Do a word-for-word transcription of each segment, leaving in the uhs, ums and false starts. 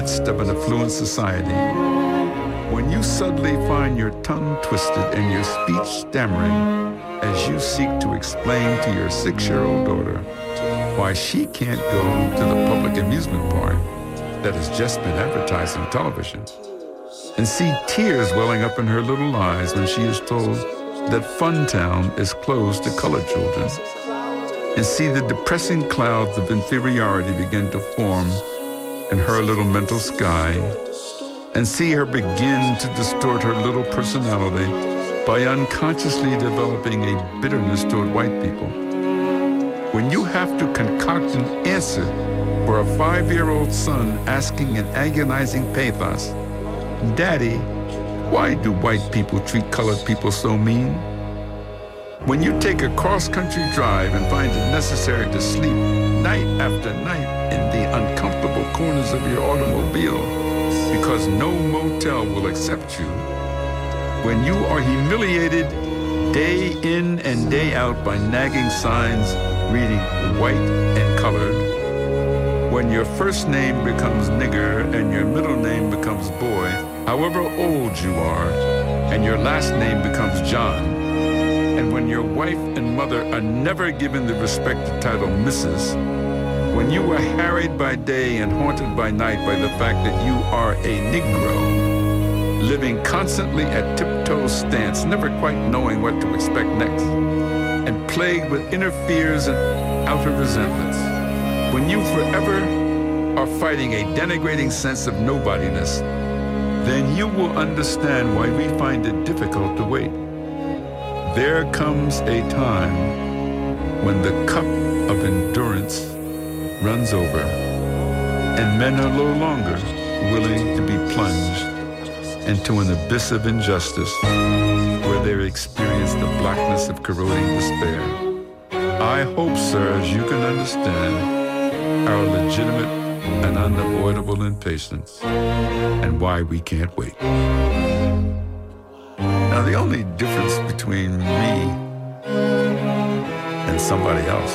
midst of an affluent society, when you suddenly find your tongue twisted and your speech stammering as you seek to explain to your six-year-old daughter why she can't go to the public amusement park that has just been advertised on television, and see tears welling up in her little eyes when she is told that Funtown is closed to colored children, and see the depressing clouds of inferiority begin to form in her little mental sky, and see her begin to distort her little personality by unconsciously developing a bitterness toward white people. When you have to concoct an answer for a five-year-old son asking in agonizing pathos, "Daddy, why do white people treat colored people so mean?" When you take a cross-country drive and find it necessary to sleep night after night in the uncomfortable corners of your automobile because no motel will accept you, when you are humiliated day in and day out by nagging signs reading white and colored, when your first name becomes nigger and your middle name becomes boy, however old you are, and your last name becomes John, and when your wife and mother are never given the respected title Missus, when you are harried by day and haunted by night by the fact that you are a Negro, living constantly at tiptoe stance, never quite knowing what to expect next, and plagued with inner fears and outer resentments, when you forever are fighting a denigrating sense of nobodiness, then you will understand why we find it difficult to wait. There comes a time when the cup of endurance runs over, and men are no longer willing to be plunged into an abyss of injustice where they experience the blackness of corroding despair. I hope, sir, as you can understand, our legitimate and unavoidable impatience and why we can't wait. Now, the only difference between me and somebody else,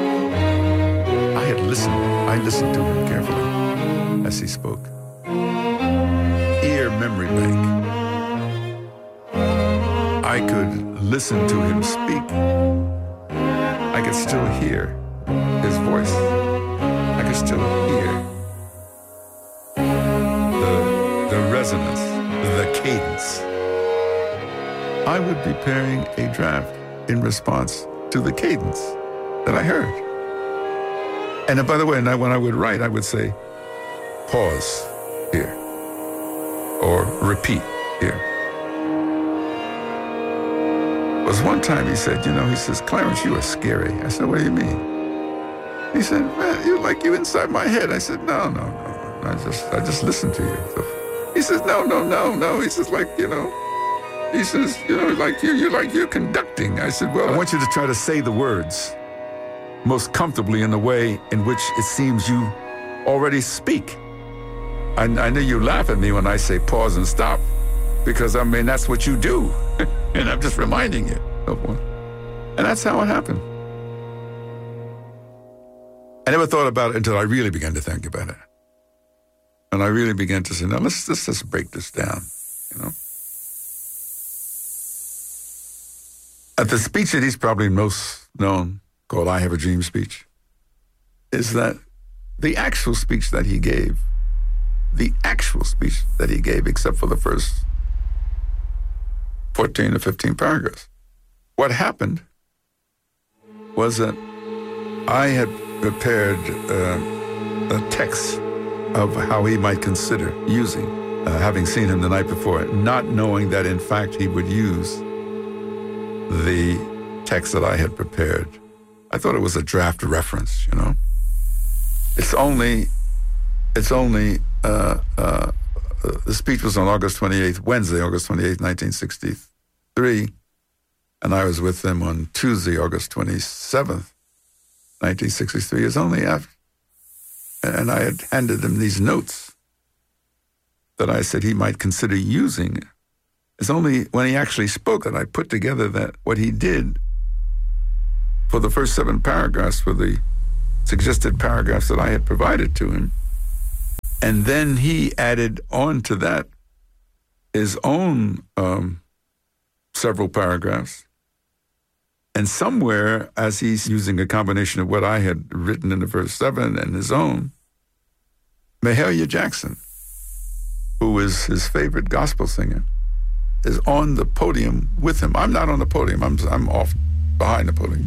I had listened. I listened to him carefully as he spoke. Ear memory bank. I could listen to him speak. I could still hear his voice. I could still hear the, the resonance, the cadence. I would be preparing a draft in response to the cadence that I heard. And by the way, when I would write, I would say, pause here, or repeat here. There was one time he said, you know, he says, "Clarence, you are scary." I said, "What do you mean?" He said, "Man, you're like you inside my head." I said, no, no, no, I just, I just listened to you. So he says, no, no, no, no. He says, like, you know, he says, you know, like you, you're like you're conducting. I said, well, I want you to try to say the words most comfortably in the way in which it seems you already speak. I, I know you laugh at me when I say pause and stop, because, I mean, that's what you do. And I'm just reminding you of one. And that's how it happened. I never thought about it until I really began to think about it. And I really began to say, now let's, let's just break this down, you know. At the speech that he's probably most known, called I Have a Dream speech, is that the actual speech that he gave, the actual speech that he gave, except for the first fourteen or fifteen paragraphs, what happened was that I had prepared uh, a text of how he might consider using, uh, having seen him the night before, not knowing that in fact he would use the text that I had prepared. I thought it was a draft reference, you know. It's only, it's only, uh, uh, the speech was on August twenty-eighth, Wednesday, August twenty-eighth, nineteen sixty-three, and I was with them on Tuesday, August twenty-seventh, nineteen sixty-three. It's only after, and I had handed him these notes that I said he might consider using. It's only when he actually spoke that I put together that what he did for the first seven paragraphs, for the suggested paragraphs that I had provided to him, And then he added on to that his own um, several paragraphs. And somewhere, as he's using a combination of what I had written in the verse seven and his own, Mahalia Jackson, who is his favorite gospel singer, is on the podium with him. I'm not on the podium. I'm I'm off behind the podium.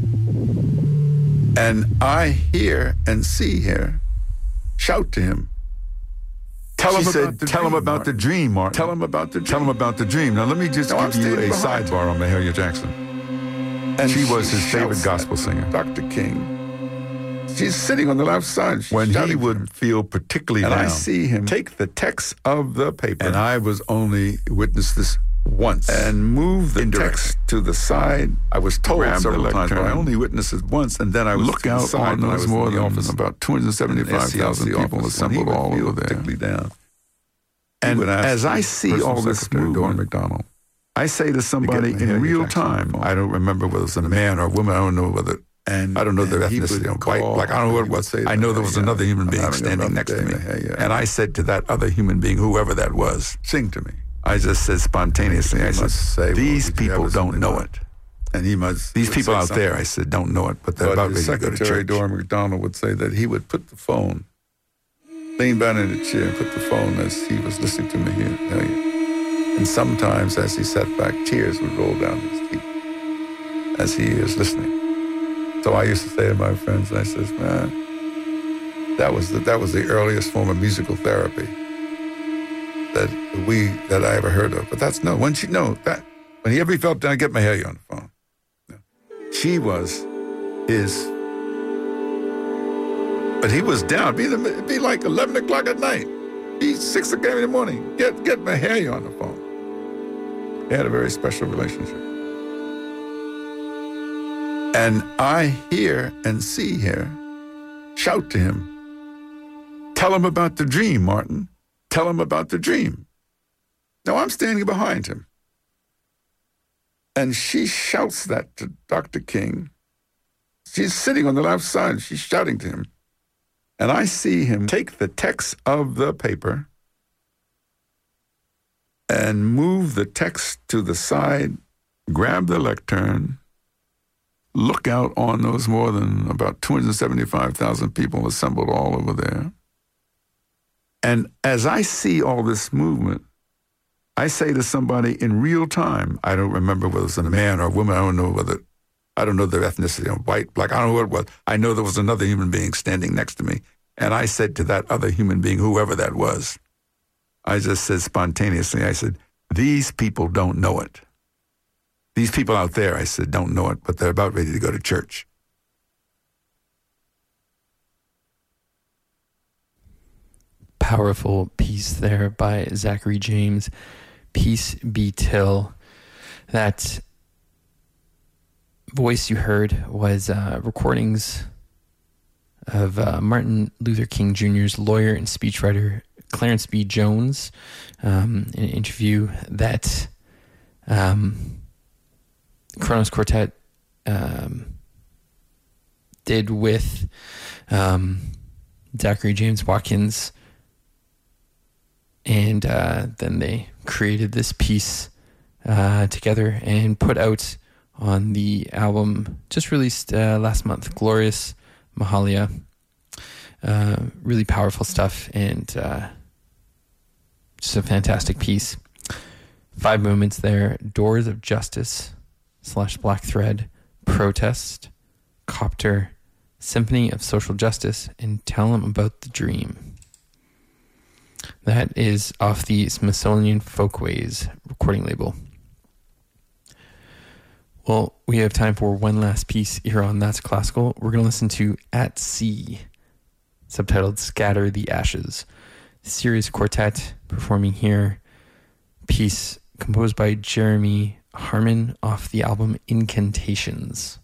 And I hear and see her shout to him. Tell She him said, about the tell dream, him about Martin. the dream, Martin. Tell him about the dream. Tell him about the dream. Now, let me just No, I'm give you a standing behind sidebar on Mahalia Jackson. And She was his shouts favorite at gospel singer. Doctor King. She's sitting on the left side. She's When he shouting to him. would feel particularly And down. I see him take the text of the paper. And I was only witnessed this once. And move the Indirectly. text to the side. I was told Grab the several times, but I lectern. only witnessed it once. And then I was Look to the out side on when I those was in more the than office. about two hundred seventy-five thousand people assembled all over there. Down. And would ask as I the see personal all this secretary, Dora movement, McDonald, I say to somebody Mahalia in real Jackson on the time, phone. I don't remember whether it's a man or a woman, I don't know whether, and I don't know their and he ethnicity, would white, call, black, I don't know what it he would was. say, I know there was "Mahalia, another human I'm being having a standing rough next day, to me. Mahalia." And I said to that other human being, whoever that was, Sing to me. I just said spontaneously, He I said, must say, well, these did you people ever don't something know about it. And he must. These would people say out there, something. I said, don't know it, but they're But about his ready to go to secretary, church. Dora McDonald, would say that he would put the phone, lean back in the chair and put the phone as he was listening to Mahalia. And sometimes as he sat back, tears would roll down his cheek as he is listening. So I used to say to my friends, I says, man, that was the, that was the earliest form of musical therapy that we that I ever heard of. But that's no, when she no that when he ever felt down, get Mahalia on the phone. No. She was his, but he was down. It'd be, it'd be like eleven o'clock at night. Be six o'clock in the morning. Get get Mahalia on the phone. They had a very special relationship. And I hear and see her shout to him, tell him about the dream, Martin. Tell him about the dream. Now I'm standing behind him. And she shouts that to Doctor King. She's sitting on the left side. She's shouting to him. And I see him take the text of the paper and move the text to the side, grab the lectern, look out on those more than about two hundred seventy-five thousand people assembled all over there. And as I see all this movement, I say to somebody in real time, I don't remember whether it's a man or a woman, I don't know whether, I don't know their ethnicity, white, black, I don't know what it was. I know there was another human being standing next to me. And I said to that other human being, whoever that was, I just said spontaneously, I said, these people don't know it. These people out there, I said, don't know it, but they're about ready to go to church. Powerful piece there by Zachary James. Peace be till. That voice you heard was uh, recordings of uh, Martin Luther King Junior's lawyer and speechwriter Clarence B. Jones, um, in an interview that um, Kronos Quartet um, did with um, Zachary James Watkins. And uh, then they created this piece uh, together and put out on the album just released uh, last month, Glorious Mahalia. Uh, really powerful stuff and uh, just a fantastic piece. Five movements there: Doors of Justice slash Black Thread, Protest, Copter, Symphony of Social Justice, and Tell 'Em About the Dream. That is off the Smithsonian Folkways recording label. Well, we have time for one last piece here on That's Classical. We're going to listen to At Sea, subtitled Scatter the Ashes. Series Quartet performing here. Piece composed by Jeremy Harmon off the album Incantations.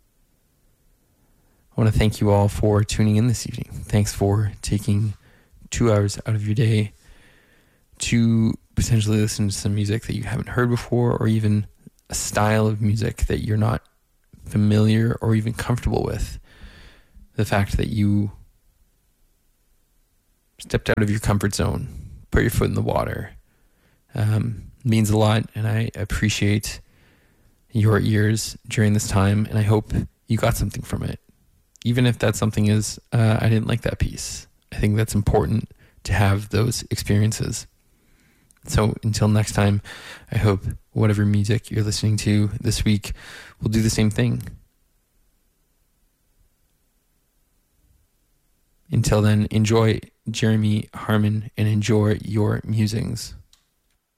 I want to thank you all for tuning in this evening. Thanks for taking two hours out of your day to potentially listen to some music that you haven't heard before, or even a style of music that you're not familiar or even comfortable with. The fact that you stepped out of your comfort zone, put your foot in the water. Um, means a lot, and I appreciate your ears during this time, and I hope you got something from it. Even if that something is, uh, I didn't like that piece. I think that's important to have those experiences. So until next time, I hope whatever music you're listening to this week will do the same thing. Until then, enjoy Jeremy Harmon and enjoy your musings.